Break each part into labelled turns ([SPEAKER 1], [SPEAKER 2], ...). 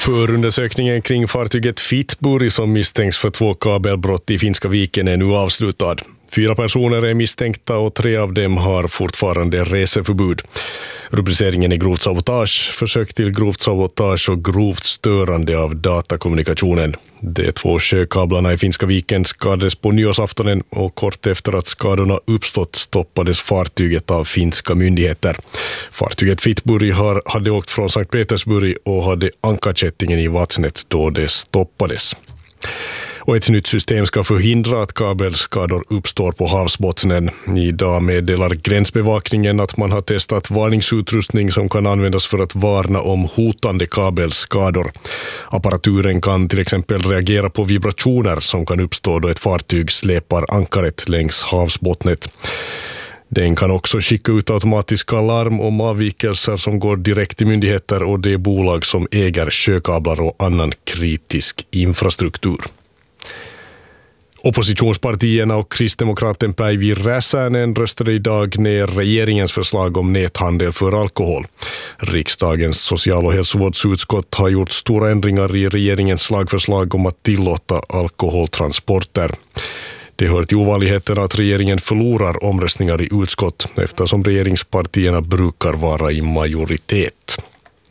[SPEAKER 1] Förundersökningen kring fartyget Fitburi som misstänks för 2 kabelbrott i Finska viken är nu avslutad. 4 personer är misstänkta och 3 av dem har fortfarande reseförbud. Rubriceringen är grovt sabotage, försök till grovt sabotage och grovt störande av datakommunikationen. De 2 sjökablarna i Finska viken skadades på nyårsaftonen och kort efter att skadorna uppstått stoppades fartyget av finska myndigheter. Fartyget Fitburi hade åkt från Sankt Petersburg och hade ankarkättingen i vattnet då det stoppades. Och ett nytt system ska förhindra att kabelskador uppstår på havsbottnen. Idag meddelar gränsbevakningen att man har testat varningsutrustning som kan användas för att varna om hotande kabelskador. Apparaturen kan till exempel reagera på vibrationer som kan uppstå då ett fartyg släpar ankaret längs havsbottnet. Den kan också skicka ut automatiska larm om avvikelser som går direkt till myndigheter och de bolag som äger sjökablar och annan kritisk infrastruktur. Oppositionspartierna och kristdemokraten Päivi Räsänen röstade idag ner regeringens förslag om näthandel för alkohol. Riksdagens social- och hälsovårdsutskott har gjort stora ändringar i regeringens lagförslag om att tillåta alkoholtransporter. Det hör till ovanligheten att regeringen förlorar omröstningar i utskott eftersom regeringspartierna brukar vara i majoritet.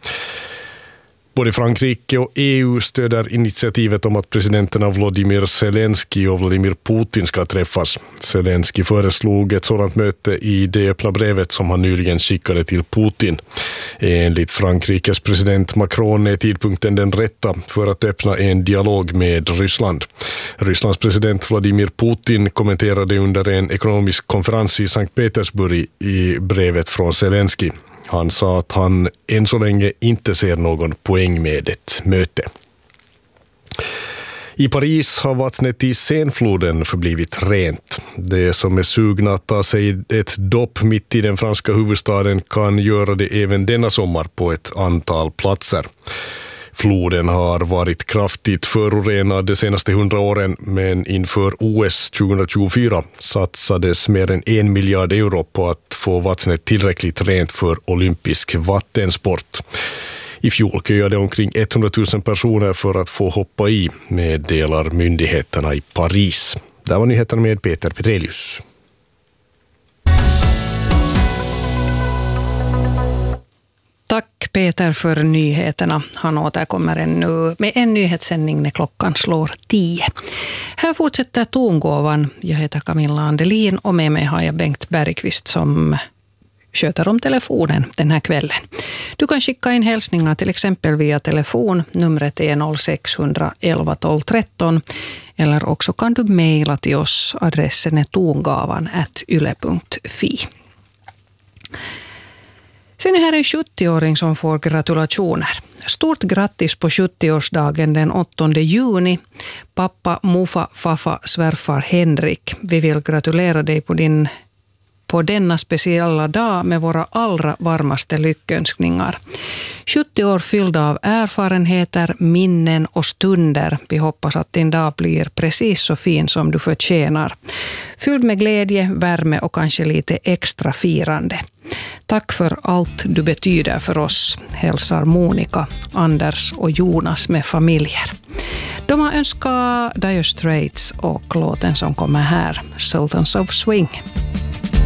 [SPEAKER 1] Både Frankrike och EU stöder initiativet om att presidenterna Volodymyr Zelensky och Vladimir Putin ska träffas. Zelensky föreslog ett sådant möte i det öppna brevet som han nyligen skickade till Putin. Enligt Frankrikes president Macron är tidpunkten den rätta för att öppna en dialog med Ryssland. Rysslands president Vladimir Putin kommenterade under en ekonomisk konferens i Sankt Petersburg i brevet från Zelensky. Han sa att han än så länge inte ser någon poäng med ett möte. I Paris har vattnet i Seinefloden förblivit rent. De som är sugna att ta sig ett dopp mitt i den franska huvudstaden kan göra det även denna sommar på ett antal platser. Floden har varit kraftigt förorenad de senaste 100 åren, men inför OS 2024 satsades mer än 1 miljard euro på att få vattnet tillräckligt rent för olympisk vattensport. I fjol köade omkring 100 000 personer för att få hoppa i, meddelar myndigheterna i Paris. Där var nyheterna med Peter Petrelius.
[SPEAKER 2] Tack Peter för nyheterna. Han återkommer ännu med en nyhetssändning när klockan slår 10. Här fortsätter tongåvan. Jag heter Camilla Andelin och med mig har jag Bengt Bergqvist som sköter om telefonen den här kvällen. Du kan skicka in hälsningar till exempel via telefon. Numret är 0611 12 13. Eller också kan du mejla till oss. Adressen är tongavan@yle.fi. Sen är här en 70-åring som får gratulationer. Stort grattis på 70-årsdagen den 8 juni. Pappa, Mufa, Fafa, svärfar Henrik. Vi vill gratulera dig på denna speciella dag med våra allra varmaste lyckönskningar. 70 år fyllda av erfarenheter, minnen och stunder. Vi hoppas att din dag blir precis så fin som du förtjänar. Fylld med glädje, värme och kanske lite extra firande. Tack för allt du betyder för oss, hälsar Monica, Anders och Jonas med familjer. De har önskat Dire Straits och låten som kommer här, Sultans of Swing.